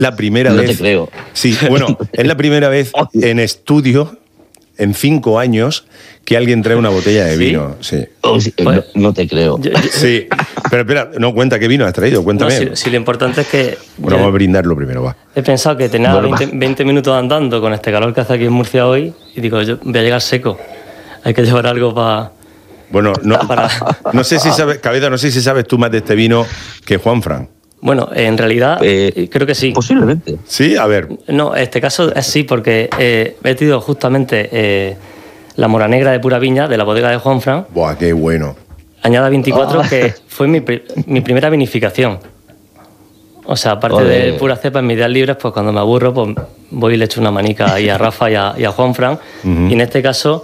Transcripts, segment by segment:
la primera No vez... te creo. Sí, bueno, es la primera vez en estudio, en 5 años, que alguien trae una botella de vino. Sí. Pues, no te creo. Sí, pero espera, no, cuenta qué vino has traído, cuéntame. No, si lo importante es que... Bueno, vamos a brindarlo primero, va. He pensado que tenía 20 minutos andando con este calor que hace aquí en Murcia hoy y digo, yo voy a llegar seco. Hay que llevar algo para... Bueno, no sé si sabes, Cabeza, no sé si sabes tú más de este vino que Juanfran. Bueno, en realidad creo que sí. Posiblemente. Sí, a ver. No, en este caso es sí, porque he tenido justamente la Mora Negra de Pura Viña, de la bodega de Juanfran. Buah, qué bueno. Añada 24, que fue mi primera vinificación. O sea, aparte de pura cepa en mis días libres, pues cuando me aburro, pues voy y le echo una manica ahí a Rafa y a Juanfran. Y en este caso,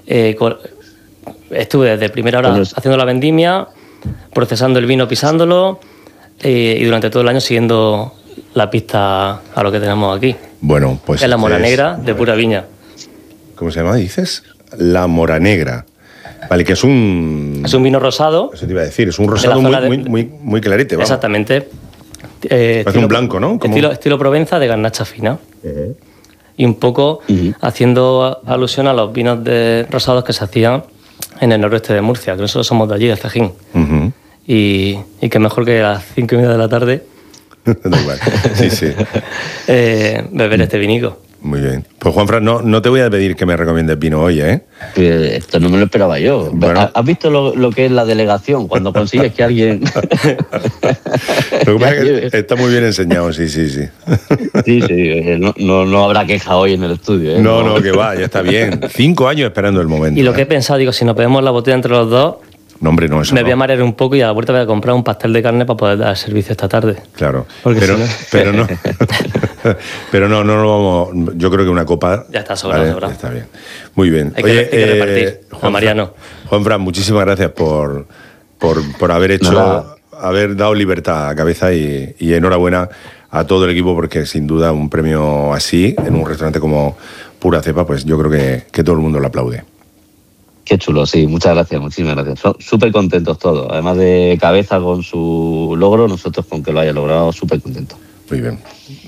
estuve desde primera hora haciendo la vendimia, procesando el vino, pisándolo, y durante todo el año siguiendo la pista a lo que tenemos aquí. Bueno, pues... Es la Mora Negra de Pura Viña. ¿Cómo se llama, dices? La Mora Negra. Vale, que es un... Es un vino rosado. Eso te iba a decir, es un rosado muy clarete, vamos. Exactamente. Parece un blanco, ¿no? Estilo Provenza de garnacha fina. Y un poco haciendo alusión a los vinos rosados que se hacían en el noroeste de Murcia, que nosotros somos de allí, de Cejín. Y que mejor que a las 5:30 de la tarde da igual. Sí. Beber este vinico. Muy bien. Pues Juanfran, no te voy a pedir que me recomiendes vino hoy, ¿eh? Esto no me lo esperaba yo. Bueno. ¿Has visto lo que es la delegación? Cuando consigues que alguien... Lo que pasa es que está muy bien enseñado, sí. Sí, no habrá queja hoy en el estudio, ¿eh? No, que va, ya está bien. 5 años esperando el momento. Y lo que he pensado, digo, si nos pedimos la botella entre los dos... No, hombre, no, eso me voy a marear un poco y a la vuelta voy a comprar un pastel de carne para poder dar servicio esta tarde. Claro, pero no. Pero no lo vamos... Yo creo que una copa... Ya está sobrado. Está bien. Muy bien. Hay que repartir a Mariano. Juanfran, muchísimas gracias por haber dado libertad a Cabeza y enhorabuena a todo el equipo, porque sin duda un premio así en un restaurante como Pura Cepa, pues yo creo que todo el mundo lo aplaude. Qué chulo, sí, muchas gracias, muchísimas gracias. Son súper contentos todos. Además de Cabeza con su logro, nosotros con que lo haya logrado, súper contentos. Muy bien.